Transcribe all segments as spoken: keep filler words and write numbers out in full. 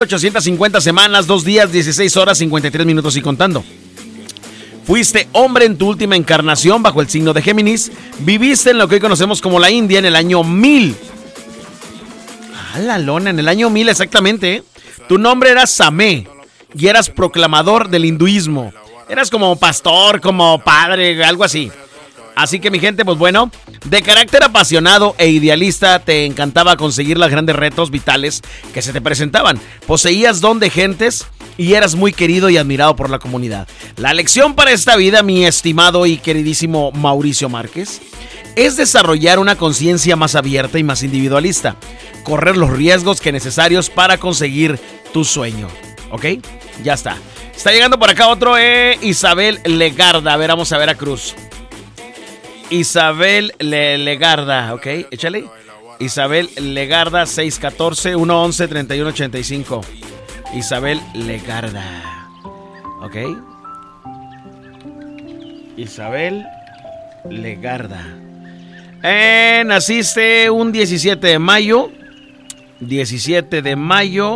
ochocientas cincuenta semanas, dos días, dieciséis horas, cincuenta y tres minutos y contando. Fuiste hombre en tu última encarnación bajo el signo de Géminis. Viviste en lo que hoy conocemos como la India en el año mil. Ah, la lona, en el año mil exactamente. ¿eh? Tu nombre era Samé y eras proclamador del hinduismo. Eras como pastor, como padre, algo así. Así que mi gente, pues bueno, de carácter apasionado e idealista, te encantaba conseguir los grandes retos vitales que se te presentaban. Poseías don de gentes y eras muy querido y admirado por la comunidad. La lección para esta vida, mi estimado y queridísimo Mauricio Márquez, es desarrollar una conciencia más abierta y más individualista. Correr los riesgos que necesarios para conseguir tu sueño. ¿Ok? Ya está. Está llegando por acá otro, eh, Isabel Legarda. A ver, vamos a ver a Cruz. Isabel Le Legarda, ok, échale. Isabel Legarda, seis uno cuatro, uno once, treinta y uno ochenta y cinco. Isabel Legarda, ok. Isabel Legarda. Eh, naciste un diecisiete de mayo. diecisiete de mayo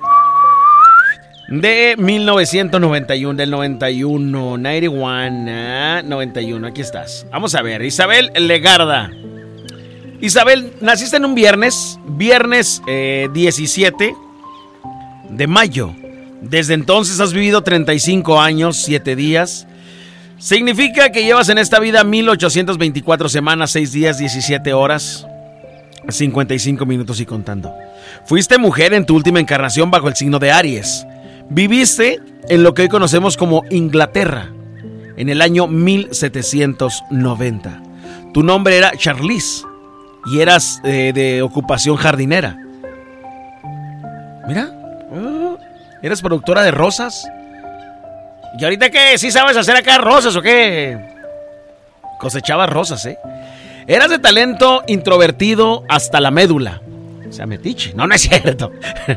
de mil novecientos noventa y uno, del noventa y uno, noventa y uno, ah, noventa y uno, aquí estás. Vamos a ver, Isabel Legarda. Isabel, naciste en un viernes, viernes eh, diecisiete de mayo. Desde entonces has vivido treinta y cinco años, siete días. Significa que llevas en esta vida mil ochocientas veinticuatro semanas, seis días, diecisiete horas, cincuenta y cinco minutos y contando. Fuiste mujer en tu última encarnación bajo el signo de Aries. Viviste en lo que hoy conocemos como Inglaterra, en el año mil setecientos noventa. Tu nombre era Charlize y eras eh, de ocupación jardinera. Mira, uh, eres productora de rosas. ¿Y ahorita qué? ¿Sí sabes hacer acá rosas o qué? Cosechabas rosas, ¿eh? Eras de talento introvertido hasta la médula. O sea, metiche. No, no es cierto.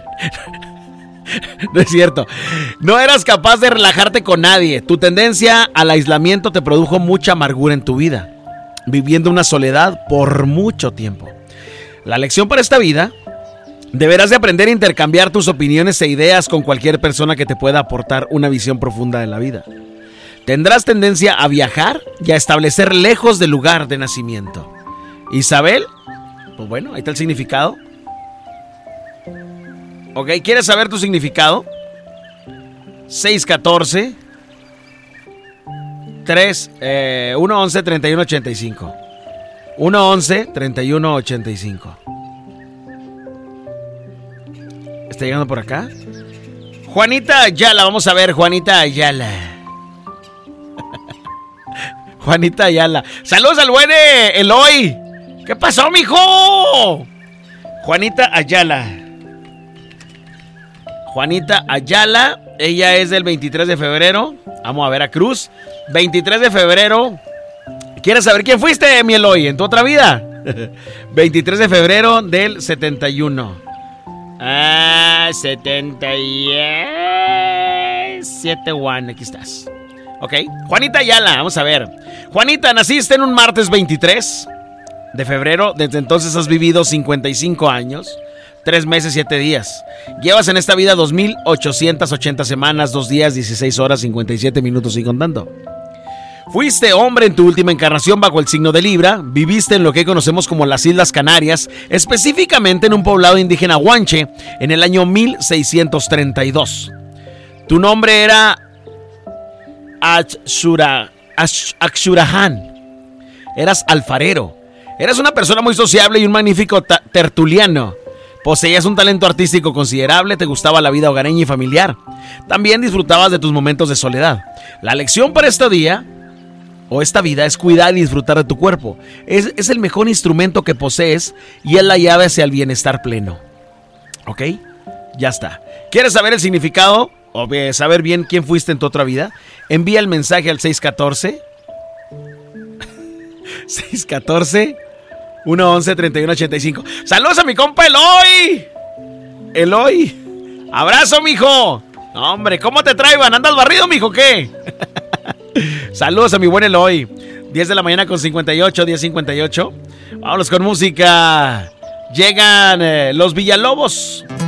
No es cierto. No eras capaz de relajarte con nadie. Tu tendencia al aislamiento te produjo mucha amargura en tu vida, viviendo una soledad por mucho tiempo. La lección para esta vida: deberás de aprender a intercambiar tus opiniones e ideas con cualquier persona que te pueda aportar una visión profunda de la vida. Tendrás tendencia a viajar y a establecer lejos del lugar de nacimiento. Isabel, pues bueno, ahí está el significado. Ok, ¿quieres saber tu significado? seis catorce, tres, eh, uno once, treinta y uno ochenta y cinco. uno once, treinta y uno ochenta y cinco. ¿Está llegando por acá? Juanita Ayala, vamos a ver, Juanita Ayala. Juanita Ayala. Saludos al buen Eloy. ¿Qué pasó, mijo? Juanita Ayala. Juanita Ayala, ella es del veintitrés de febrero. Vamos a ver a Cruz. veintitrés de febrero. ¿Quieres saber quién fuiste, mi Eloy, en tu otra vida? veintitrés de febrero del setenta y uno. Ah, setenta y siete, one, aquí estás. Ok, Juanita Ayala, vamos a ver. Juanita, naciste en un martes veintitrés de febrero. Desde entonces has vivido cincuenta y cinco años, tres meses, siete días. Llevas en esta vida dos mil ochocientas ochenta semanas, dos días, dieciséis horas, cincuenta y siete minutos y contando. Fuiste hombre en tu última encarnación bajo el signo de Libra. Viviste en lo que conocemos como las Islas Canarias, específicamente en un poblado indígena Guanche, en el año mil seiscientos treinta y dos. Tu nombre era Akshura, Akshurahan. Eras alfarero. Eras una persona muy sociable y un magnífico ta- tertuliano. Poseías un talento artístico considerable, te gustaba la vida hogareña y familiar. También disfrutabas de tus momentos de soledad. La lección para este día o esta vida es cuidar y disfrutar de tu cuerpo. Es, es el mejor instrumento que posees y es la llave hacia el bienestar pleno. ¿Ok? Ya está. ¿Quieres saber el significado o saber bien quién fuiste en tu otra vida? Envía el mensaje al seis catorce seis catorce, uno once, treinta y uno ochenta y cinco. ¡Saludos a mi compa Eloy! Eloy, abrazo, mijo. No, hombre, ¿cómo te traigan? ¿Andas barrido, mijo, qué? Saludos a mi buen Eloy. diez de la mañana con cincuenta y ocho, diez cincuenta y ocho. Vámonos con música. Llegan eh, los Villalobos.